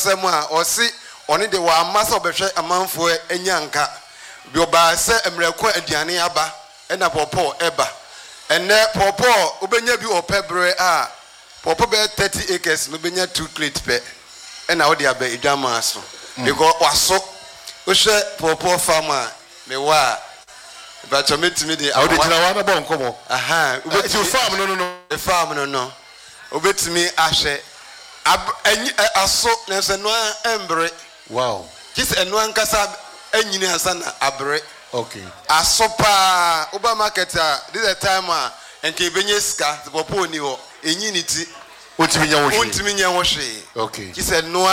asema o si oni de wa masa obehwe amanfo enyanka bi oba se emreko aduane aba na popo eba ene popo obenya bi opebre a popo be 30 acres no benya 2 crate pe na wo de aba edwama aso because waso wo hwe popo farmer me wa but you meet me the I would tell one about come. Aha, you farm no. The farm no. Obetimi ahwe aso na se no embre. Wow. Just eno ankasa anyini ansa na abre. Okay. Aso pa oba market this the time enke benye sika popo ni ho enyini ti ontimi nya wo hwe. Okay. Just eno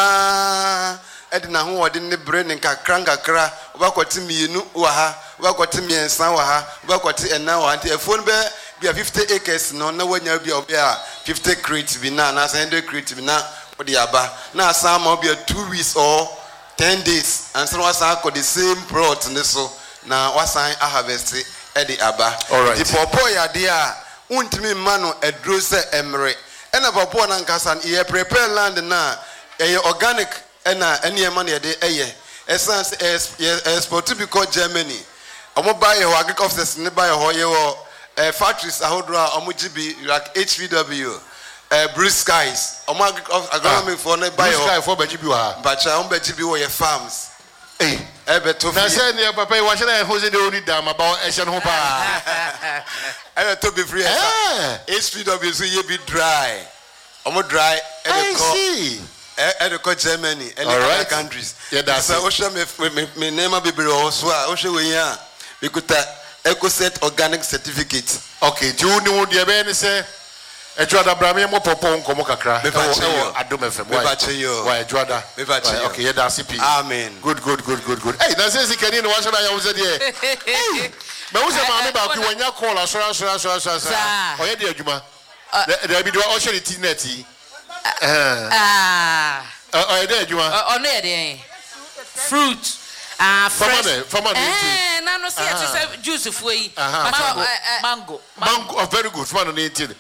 edina ho wode ne bre ne kakra obakwati mienu wa ha obakwati miensan wa ha obakwati ena wa anti efon be bia 50 acres no na wanya bia obia 50 crates bi na 100 crates bi na odi aba na asan ma bia 2 weeks or 10 days and so wasan ko the same plot ne so na wasan a harvest e di aba. Alright. The popo ya de a untimi ma no edro se emre ena popo na nkasa e prepare land na e organic ena eniema na de eye essence export to because Germany omo buy your agriculture officers ne buy your factories ahodro omo GB like HVW Blue Skies omo agronomy for ne buy your sky for BGB wa but omo BGB wo your farms ebeto na say ne papa you want na hose dey only dam about ehye no pa ebeto be free HVW so ye be dry omo dry I see Edeko Germany and other countries. Yeah, that's so Osha me name be also Osha we ya because EcoSet organic certificate. Okay, you know the ben say Ejuada Brahmi mo popo nkomo kakra. Adom FM. Why Ejuada? Okay, yeah, that's it. Amen. Good. Hey, na say sikani no washa ya uze die. Hey. Me uze maame ba ku wanya call asora. Oye de adwuma. There be do Osha the net. Oh, there you are. Oh, there. Fruit. Fresh. No, see, juice of way. Mango. Oh, very good. Mango,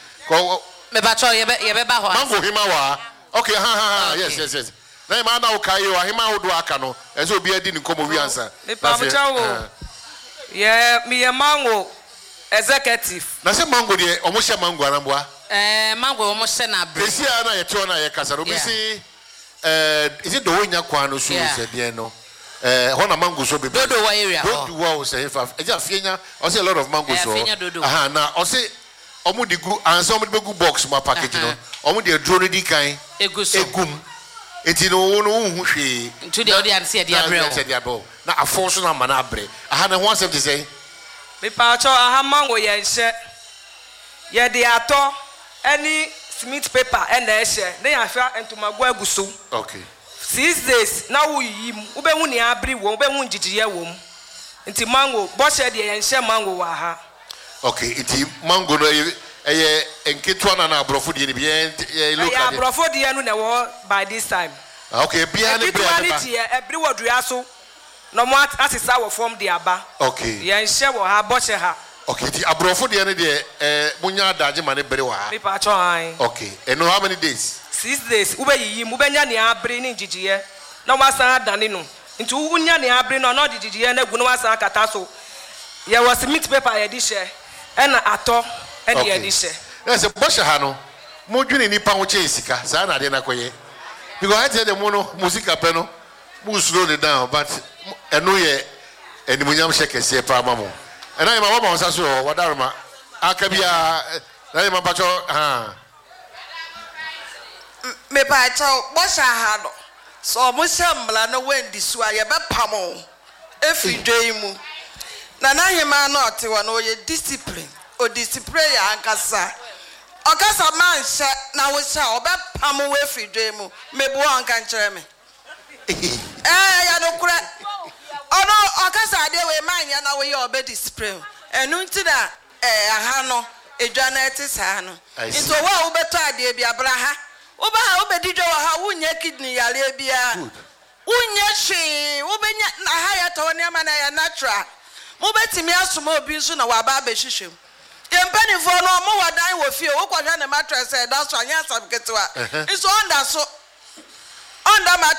himawa. Okay, yes. Na ma na ukayo ahima odo aka no. Ese obi adi ni komo wi ansa. Yeah, me a mango executive. Na say mango de omo hye mango anamboa. Mango almost send a break. Esi ana ye to na ye kasa no bi si is it the way nya kwa no so se de no hona mango so be dodo wa area dodo wa say if eja fienya o say a lot of mango so aha na o say omo de gu ansa omo de gu box ma package no omo de dro di kan egum enti no wo hu hwe into the audience here dia brew na afonso na mana abre aha na ho asem te say me pa cho aha mango ye nse ye de ato any cement paper and ehye na ya fa entomago aguso. Okay. 6 days na wo yim wo be hu ni abri wo be hu njijiye wo mu nti mango bo she de ye nhye mango wa ha. Okay, nti mango no eye enketo na abrofo de ni bi ye local ya abrofo de no na wo by this time. Okay, bia ni bia every word we aso no mo asisa wo form de aba. Okay. Ye nhye wo ha bo she ha. Okay, the abrofo de ne de munya adaje mane bere wa. Me pa cho an. Okay. And how many days? 6 days. Ube yi mu benya ne abre ni jijiye. Na wasa adane no. Nti unya ne abre no di jijiye na gu no wasa akata so. Ye was meat paper ye di share. E na ato e de ye di share. Na se bosha ha no. Mo dwene nipa ho che sika. Sa na de na koye. Because I tell them no music pe no. Mo slow it down but eno ye enimunyam sheke se pa mamo. And I am a woman, so what are my Akabia? I am a pacho. Me by chow, what's a hard? So Musam no when this way about Pamo. If you dream, Nana Hima not one or your discipline or discipline Ankasa. Ankasa man shot now we shall about Pamo if you dream, maybe one can tell me. I don't cry. Oh no, Ankasa de we mind ya na we your bed discipline. And until that ahano ejanetis hano. Into wa ubeta de bia braha. Oba ha obedijo wa ha wunya kidney yale bia. Wunya hwe, wobenya na ha ya to ne ma na ya natural. Mo betimi asoma obi nso na wa ba be hwehwem. Yempanifo no mo wadan wo fie, wo kwahwa ne mattress e da so anya sabketewa. Nso onda so. Onda